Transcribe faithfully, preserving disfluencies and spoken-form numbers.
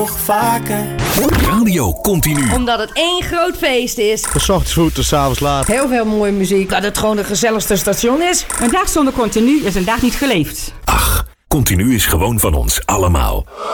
Nog vaker. Radio Continu. Omdat het één groot feest is. Van 's ochtends vroeg tot 's avonds laat. Heel veel mooie muziek. Dat het gewoon de gezelligste station is. Een dag zonder Continu is een dag niet geleefd. Ach, Continu is gewoon van ons allemaal.